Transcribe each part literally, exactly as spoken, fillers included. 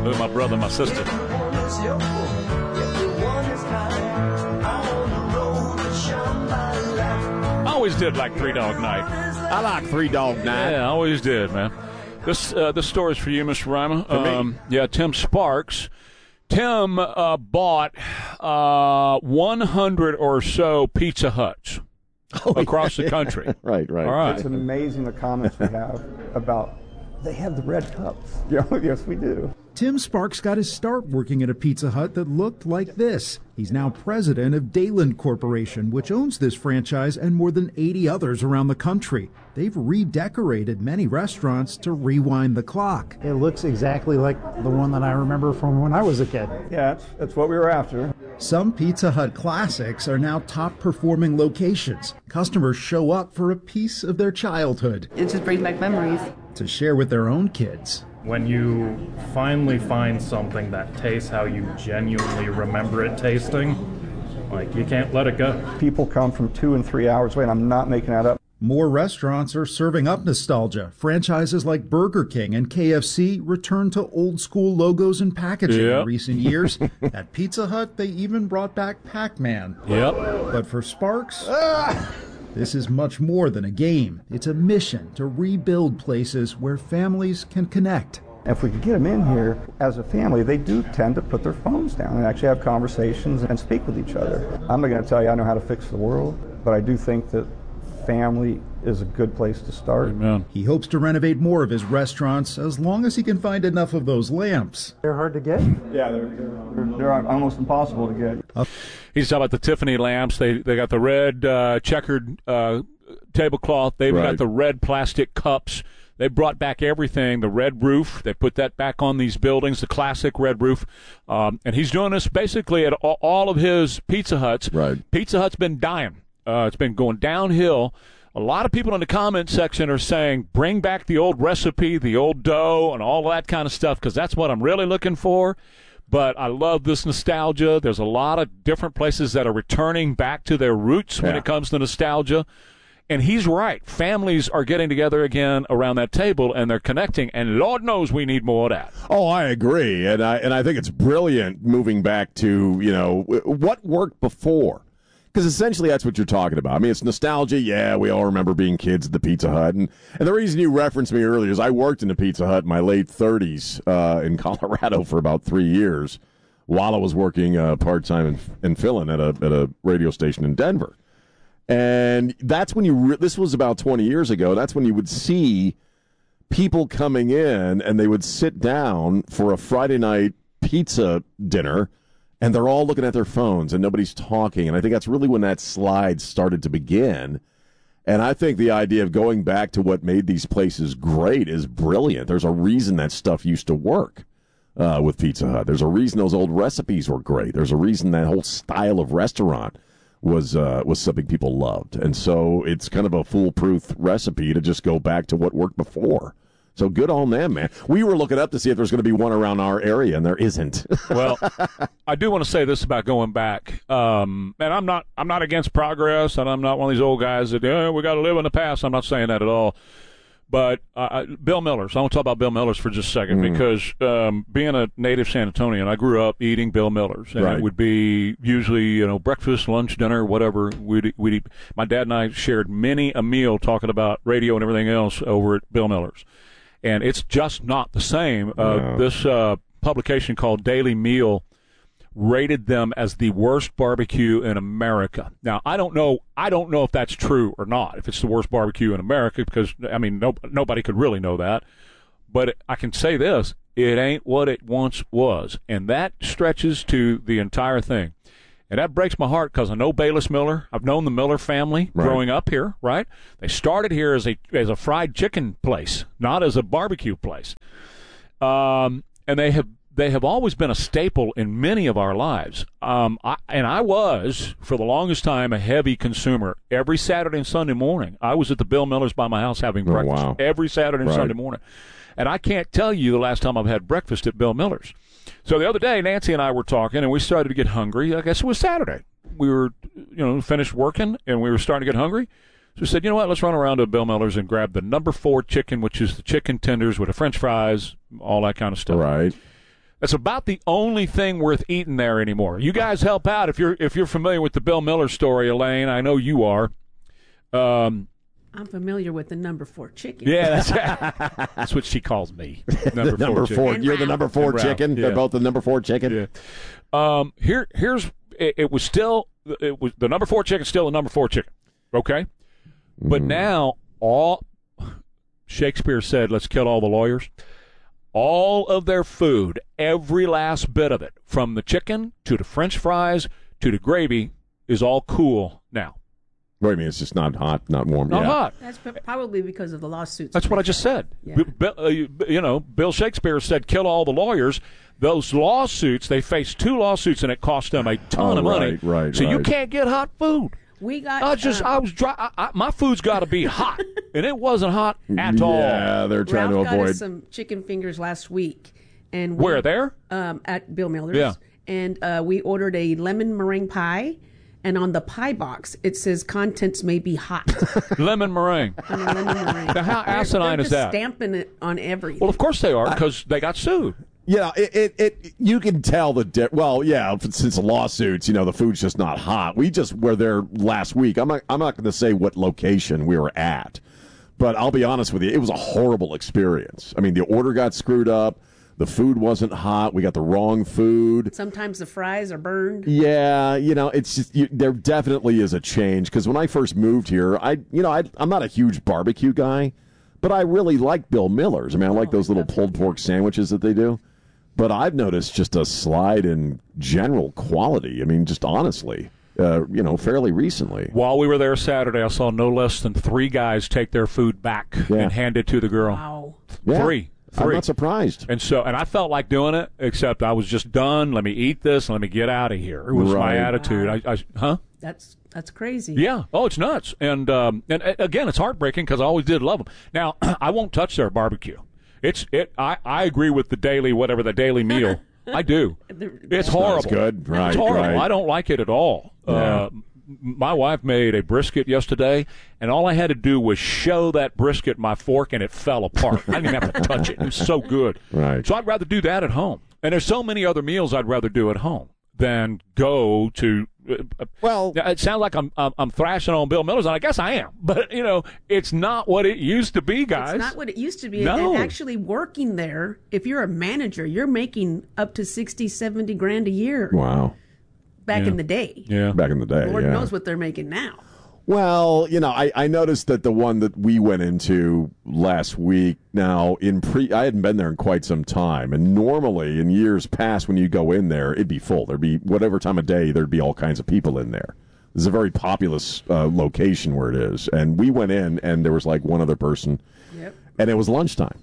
with my brother and my sister. I always did like Three Dog Night. I like Three Dog Night. Yeah, I always did, man. This uh, this story is for you, Mister Reimer. Um, yeah, Tim Sparks. Tim uh, bought uh, one hundred or so Pizza Huts oh, across yeah, the country. Yeah. Right, right. All right. It's amazing the comments we have about they have the red cups. Yeah, yes, we do. Tim Sparks got his start working at a Pizza Hut that looked like this. He's now president of Dayland Corporation, which owns this franchise and more than eighty others around the country. They've redecorated many restaurants to rewind the clock. It looks exactly like the one that I remember from when I was a kid. Yeah, that's, that's what we were after. Some Pizza Hut classics are now top-performing locations. Customers show up for a piece of their childhood. It just brings back memories. To share with their own kids. When you finally find something that tastes how you genuinely remember it tasting, like, you can't let it go. People come from two and three hours away, and I'm not making that up. More restaurants are serving up nostalgia. Franchises like Burger King and K F C return to old-school logos and packaging yep. in recent years. At Pizza Hut, they even brought back Pac-Man. Yep. But for Sparks... Ah! This is much more than a game. It's a mission to rebuild places where families can connect. If we could get them in here as a family, they do tend to put their phones down and actually have conversations and speak with each other. I'm not going to tell you I know how to fix the world, but I do think that family is a good place to start. Amen. He hopes to renovate more of his restaurants as long as he can find enough of those lamps. They're hard to get? Yeah, they're, they're, they're almost impossible to get. Uh, He's talking about the Tiffany lamps. They they got the red uh, checkered uh, tablecloth. They've right. got the red plastic cups. They brought back everything. The red roof. They put that back on these buildings, the classic red roof. Um, and he's doing this basically at all, all of his Pizza Huts. Right. Pizza Hut's been dying. Uh, it's been going downhill. A lot of people in the comment section are saying, bring back the old recipe, the old dough, and all that kind of stuff, because that's what I'm really looking for. But I love this nostalgia. There's a lot of different places that are returning back to their roots when yeah. it comes to nostalgia. And he's right. Families are getting together again around that table, and they're connecting, and Lord knows we need more of that. Oh, I agree. And I, and I think it's brilliant moving back to, you know, what worked before. Because essentially that's what you're talking about. I mean, it's nostalgia. Yeah, we all remember being kids at the Pizza Hut. And, and the reason you referenced me earlier is I worked in the Pizza Hut in my late thirties uh, in Colorado for about three years while I was working uh, part-time and, and filling at a, at a radio station in Denver. And that's when you re- – this was about twenty years ago. That's when you would see people coming in and they would sit down for a Friday night pizza dinner – and they're all looking at their phones and nobody's talking. And I think that's really when that slide started to begin. And I think the idea of going back to what made these places great is brilliant. There's a reason that stuff used to work uh, with Pizza Hut. There's a reason those old recipes were great. There's a reason that whole style of restaurant was uh, was something people loved. And so it's kind of a foolproof recipe to just go back to what worked before. So good on them, man. We were looking up to see if there's going to be one around our area, and there isn't. Well, I do want to say this about going back. Um, and I'm not I'm not against progress, and I'm not one of these old guys that, oh, we got to live in the past. I'm not saying that at all. But uh, Bill Miller's, I want to talk about Bill Miller's for just a second, mm. because um, being a native San Antonian, I grew up eating Bill Miller's. And right. it would be usually, you know, breakfast, lunch, dinner, whatever. We'd, we'd eat. My dad and I shared many a meal talking about radio and everything else over at Bill Miller's. And it's just not the same. Uh, no. This uh, publication called Daily Meal rated them as the worst barbecue in America. Now, I don't know. I don't know if that's true or not. If it's the worst barbecue in America, because I mean, no, nobody could really know that. But it, I can say this: it ain't what it once was, and that stretches to the entire thing. And that breaks my heart because I know Bayless Miller. I've known the Miller family right. growing up here, right? They started here as a as a fried chicken place, not as a barbecue place. Um, and they have they have always been a staple in many of our lives. Um, I, and I was, for the longest time, a heavy consumer. Every Saturday and Sunday morning, I was at the Bill Miller's by my house having oh, breakfast. Wow. Every Saturday and right. Sunday morning. And I can't tell you the last time I've had breakfast at Bill Miller's. So the other day, Nancy and I were talking, and we started to get hungry. I guess it was Saturday. We were, you know, finished working, and we were starting to get hungry. So we said, you know what, let's run around to Bill Miller's and grab the number four chicken, which is the chicken tenders with the French fries, all that kind of stuff. Right. That's about the only thing worth eating there anymore. You guys help out if you're if you're familiar with the Bill Miller story, Elaine. I know you are. Um, I'm familiar with the number four chicken. Yeah, that's, that's what she calls me. Number, the number four. four. And You're the round. number four And chicken. round, yeah. They're both the number four chicken. Yeah. Um, here, here's it, it was still it was the number four chicken, still the number four chicken. Okay, but now all Shakespeare said, "Let's kill all the lawyers." All of their food, every last bit of it, from the chicken to the French fries to the gravy, is all cool now. What do you mean? It's just not hot, not warm. Not yeah. hot. That's p- probably because of the lawsuits. That's what I just said. Yeah. B- Bill- uh, you you know, Bill Shakespeare said, "Kill all the lawyers." Those lawsuits, they faced two lawsuits, and it cost them a ton Oh, of money. right, right, so you right. can't get hot food. We got. I just, um, I was dry. I, I, my food's got to be hot, and it wasn't hot at all. Yeah, they're trying Ralph to got avoid. us some chicken fingers last week, and we, Where there? Um, at Bill Miller's. Yeah. And uh, we ordered a lemon meringue pie, and on the pie box it says contents may be hot. Lemon meringue. on the lemon meringue. Now, how They're- asinine they're is just that? Stamping it on everything. Well, of course they are, because they got sued. Yeah, it, it, it you can tell the di- well, yeah, since the lawsuits, you know, the food's just not hot. We just were there last week. I'm not I'm not going to say what location we were at, but I'll be honest with you, it was a horrible experience. I mean, the order got screwed up, the food wasn't hot, we got the wrong food. Sometimes the fries are burned. Yeah, you know, it's just you, there definitely is a change because when I first moved here, I you know, I I'm not a huge barbecue guy, but I really like Bill Miller's. I mean, I like those little pulled pork sandwiches that they do. But I've noticed just a slide in general quality. I mean, just honestly, uh, you know, fairly recently. While we were there Saturday, I saw no less than three guys take their food back Yeah. and hand it to the girl. Wow. Yeah, Three. I'm Three. not surprised. And so, and I felt like doing it, except I was just done. Let me eat this. And let me get out of here. It was my Right. attitude. I, I, huh? That's that's crazy. Yeah. Oh, it's nuts. And um, and uh, again, it's heartbreaking because I always did love them. Now, I won't touch their barbecue. It's it. I, I agree with the daily whatever the daily meal. I do. It's horrible. It's good. Right, It's horrible. right. I don't like it at all. Yeah. Uh, m- my wife made a brisket yesterday, and all I had to do was show that brisket my fork, and it fell apart. I didn't even have to touch it. It was so good. Right. So I'd rather do that at home. And there's so many other meals I'd rather do at home than go to. Uh, Well- it sounds like I'm, I'm I'm thrashing on Bill Miller's, and I guess I am. But you know, it's not what it used to be, guys. It's not what it used to be. No. And actually working there, if you're a manager, you're making up to sixty, seventy grand a year Wow. back Yeah. in the day. Yeah. Back in the day, Lord yeah. knows what they're making now. Well, you know, I, I noticed that the one that we went into last week, now in pre, I hadn't been there in quite some time, and normally in years past when you go in there, it'd be full. There'd be whatever time of day, there'd be all kinds of people in there. This is a very populous uh, location where it is, and we went in, and there was like one other person, Yep. and it was lunchtime.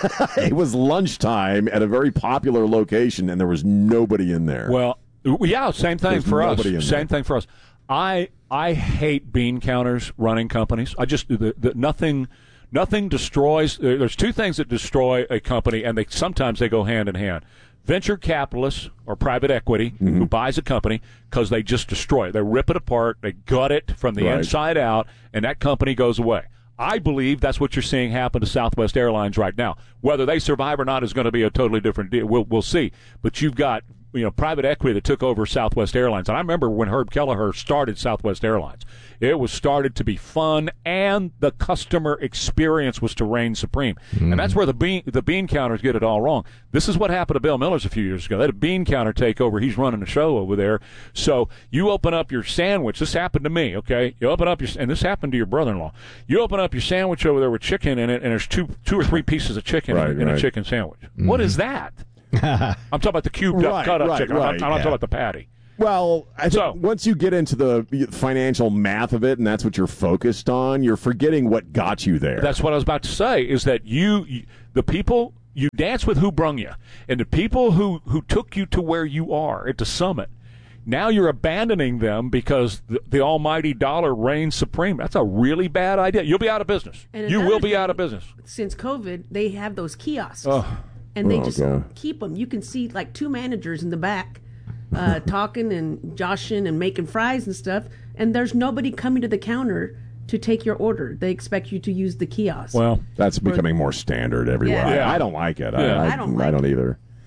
It was lunchtime at a very popular location, and there was nobody in there. Well, yeah, same thing There's for us. nobody in Same there. thing for us. I I hate bean counters running companies. I just the, the, nothing nothing destroys. there- There's two things that destroy a company, and they sometimes they go hand in hand. Venture capitalists or private equity Mm-hmm. who buys a company because they just destroy it. They rip it apart. They gut it from the Right. inside out, and that company goes away. I believe that's what you're seeing happen to Southwest Airlines right now. Whether they survive or not is going to be a totally different deal. We'll, we'll see. But you've got you know private equity that took over Southwest Airlines. And I remember when Herb Kelleher started Southwest Airlines. It was started to be fun, and the customer experience was to reign supreme. And that's where the bean the bean counters get it all wrong. This is what happened to Bill Miller's a few years ago. They had a bean counter take over. He's running the show over there. So you open up your sandwich. This happened to me, okay? You open up your and this happened to your brother-in-law. You open up your sandwich over there with chicken in it, and there's two two or three pieces of chicken Right, in, in a right. chicken sandwich. What is that? I'm talking about the cubed up, Right, cut up right, chicken. I'm, not, right, I'm not yeah. talking about the patty. Well, I think So- once you get into the financial math of it, and that's what you're focused on, you're forgetting what got you there. That's what I was about to say. Is that you, you the people you dance with who brung you, and the people who who took you to where you are at the summit. Now you're abandoning them because the, the almighty dollar reigns supreme. That's a really bad idea. You'll be out of business. And You another will be thing, out of business. Since COVID, they have those kiosks. Oh. And they Oh, just God. keep them. You can see like two managers in the back uh, talking and joshing and making fries and stuff. And there's nobody coming to the counter to take your order. They expect you to use the kiosk. Well, That's becoming more standard everywhere. Yeah. Yeah. I, I don't like it. Yeah. I, I, I don't I like don't it. either.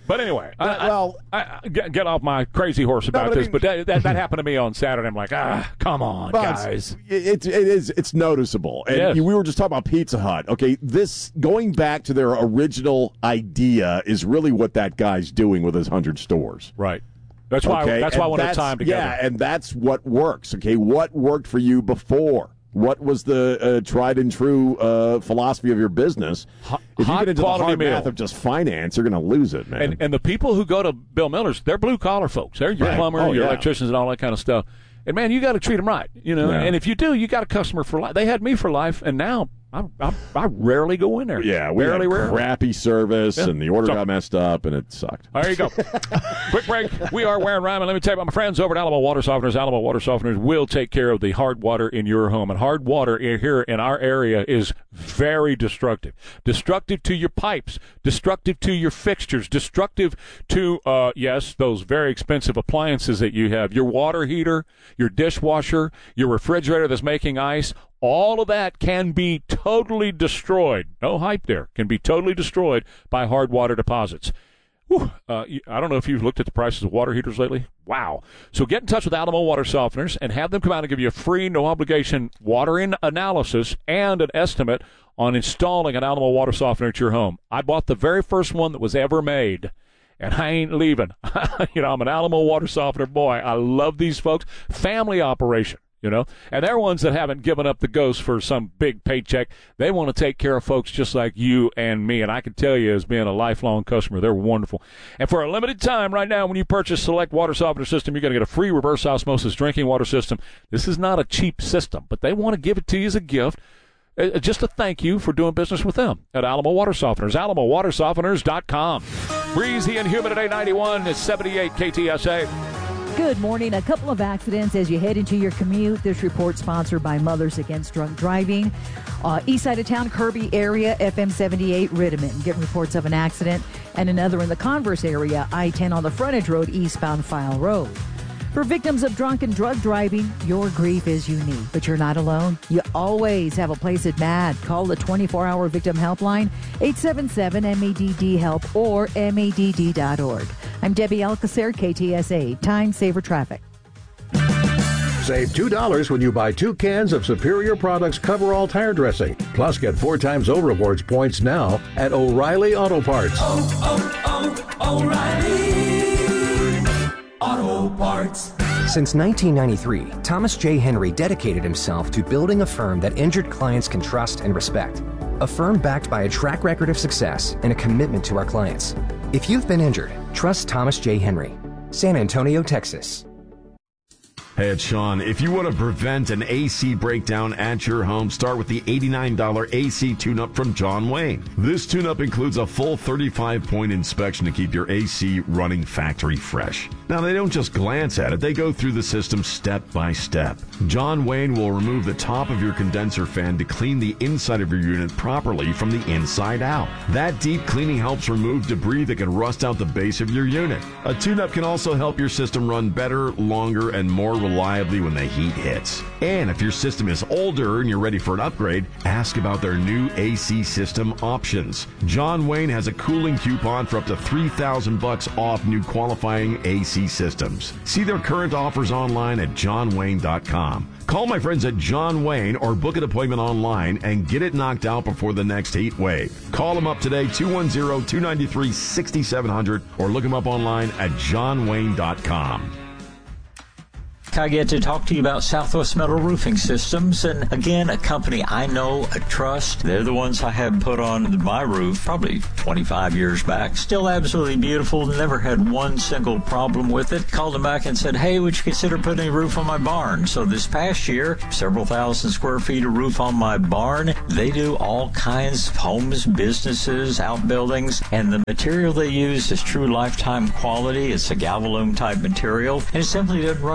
But anyway, But, I, well, I, I, get, get off my crazy horse about No, but I this. mean- but that, that that happened to me on Saturday. I'm like, ah, come on, But guys. It, it is it's noticeable. And Yes. we were just talking about Pizza Hut. Okay, this going back to their original idea is really what that guy's doing with his hundred stores. Right. That's why. Okay? That's why I And wanted that's- time together. Yeah, and that's what works. Okay, what worked for you before? What was the uh, tried and true uh, philosophy of your business? Hot- if you hot get into the quality hard meal. math of just finance, you're going to lose it, man. And and the people who go to Bill Miller's, they're blue collar folks. They're your Right. plumber, Oh, your yeah. electricians, and all that kind of stuff. And man, you got to treat them right, you know. Yeah. And if you do, you got a customer for life. They had me for life, and now I I, I rarely go in there. yeah, we barely, had rarely. crappy service, Yeah. and the order So- got messed up, and it sucked. There you go. Quick break. We are Warren Ryman. Let me tell you about my friends over at Alamo Water Softeners. Alamo Water Softeners will take care of the hard water in your home. And hard water i- here in our area is very destructive. Destructive to your pipes, destructive to your fixtures, destructive to, uh, yes, those very expensive appliances that you have. Your water heater, your dishwasher, your refrigerator that's making ice. All of that can be totally destroyed. No hype there. Can be totally destroyed by hard water deposits. Whew. Uh, you- I don't know if you've looked at the prices of water heaters lately. Wow. So get in touch with Alamo Water Softeners and have them come out and give you a free, no-obligation watering analysis and an estimate on installing an Alamo Water Softener at your home. I bought the very first one that was ever made, and I ain't leaving. You know, I'm an Alamo Water Softener boy. I love these folks. Family operation. You know, and they're ones that haven't given up the ghost for some big paycheck. They want to take care of folks just like you and me. And I can tell you, as being a lifelong customer, they're wonderful. And for a limited time right now, when you purchase Select Water Softener System, you're going to get a free reverse osmosis drinking water system. This is not a cheap system, but they want to give it to you as a gift. Uh, just a thank you for doing business with them at Alamo Water Softeners. alamo water softeners dot com. Breezy and humid at eight ninety-one is seventy-eight K T S A. Good morning. A couple of accidents as you head into your commute. This report sponsored by Mothers Against Drunk Driving. Uh, east side of town, Kirby area, F M seventy-eight, Rittiman. Getting reports of an accident. And another in the Converse area, I ten on the frontage road, eastbound File Road. For victims of drunk and drug driving, your grief is unique, but you're not alone. You always have a place at M A D. Call the twenty-four hour victim helpline, eight seven seven M A D D help or M A D D dot org. I'm Debbie Alcacer, K T S A, Time Saver Traffic. Save two dollars when you buy two cans of Superior Products Coverall Tire Dressing. Plus, get four times O Rewards points now at O'Reilly Auto Parts. Oh, oh, oh, O'Reilly Auto Parts. Since nineteen ninety-three, Thomas J. Henry dedicated himself to building a firm that injured clients can trust and respect. A firm backed by a track record of success and a commitment to our clients. If you've been injured, trust Thomas J. Henry. San Antonio, Texas. Hey, it's Sean. If you want to prevent an A C breakdown at your home, start with the eighty-nine dollars A C tune-up from John Wayne. This tune-up includes a full thirty-five point inspection to keep your A C running factory fresh. Now, they don't just glance at it. They go through the system step by step. John Wayne will remove the top of your condenser fan to clean the inside of your unit properly from the inside out. That deep cleaning helps remove debris that can rust out the base of your unit. A tune-up can also help your system run better, longer, and more reliably when the heat hits. And if your system is older and you're ready for an upgrade, ask about their new A C system options. John Wayne has a cooling coupon for up to three thousand bucks off new qualifying A C systems. See their current offers online at john wayne dot com. Call my friends at John Wayne or book an appointment online and get it knocked out before the next heat wave. Call them up today, two one zero, two nine three, six seven zero zero, or look them up online at john wayne dot com. I get to talk to you about Southwest Metal Roofing Systems, and again, a company I know, I trust. They're the ones I had put on my roof probably twenty-five years back. Still absolutely beautiful, never had one single problem with it. Called them back and said, hey, would you consider putting a roof on my barn? So this past year, several thousand square feet of roof on my barn. They do all kinds of homes, businesses, outbuildings, and the material they use is true lifetime quality. It's a Galvalume type material, and it simply doesn't rust out or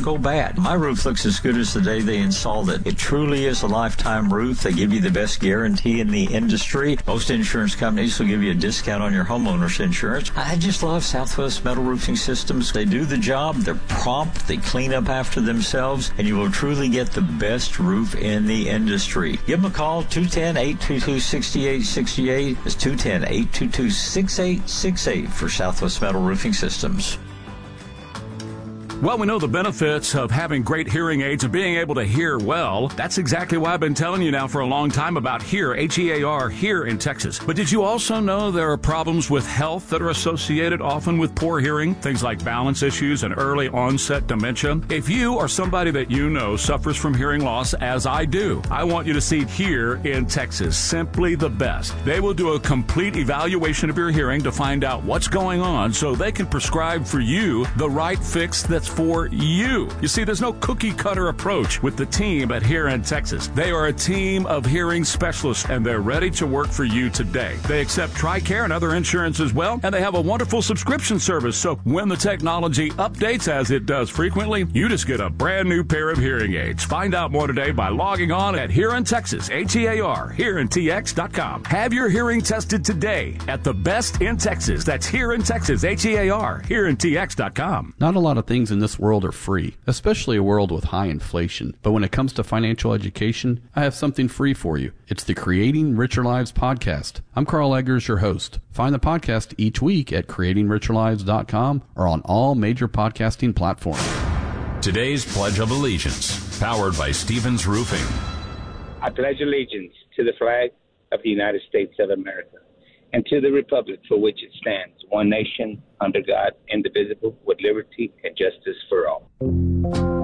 go bad. My roof looks as good as the day they installed it. It truly is a lifetime roof. They give you the best guarantee in the industry. Most insurance companies will give you a discount on your homeowner's insurance. I just love Southwest Metal Roofing Systems. They do the job. They're prompt. They clean up after themselves, and you will truly get the best roof in the industry. Give them a call, two one zero, eight two two, six eight six eight. It's two one zero, eight two two, six eight six eight for Southwest Metal Roofing Systems. Well, we know the benefits of having great hearing aids and being able to hear well. That's exactly why I've been telling you now for a long time about Hear, H E A R, here in Texas. But did you also know there are problems with health that are associated often with poor hearing? Things like balance issues and early onset dementia. If you or somebody that you know suffers from hearing loss, as I do, I want you to see Hear in Texas. Simply the best. They will do a complete evaluation of your hearing to find out what's going on so they can prescribe for you the right fix that's for you. You see, there's no cookie cutter approach with the team at Here in Texas. They are a team of hearing specialists, and they're ready to work for you today. They accept TRICARE and other insurance as well, and they have a wonderful subscription service. So when the technology updates, as it does frequently, you just get a brand new pair of hearing aids. Find out more today by logging on at Here in Texas, H E A R, here in T X dot com. Have your hearing tested today at the best in Texas. That's Here in Texas, H E A R, here in T X dot com. Not a lot of things in this world are free, especially a world with high inflation. But when it comes to financial education, I have something free for you. It's the Creating Richer Lives podcast. I'm Carl Eggers, your host. Find the podcast each week at creating richer lives dot com or on all major podcasting platforms. Today's Pledge of Allegiance, powered by Stevens Roofing. I pledge allegiance to the flag of the United States of America and to the republic for which it stands, one nation, under God, indivisible, with liberty and justice for all.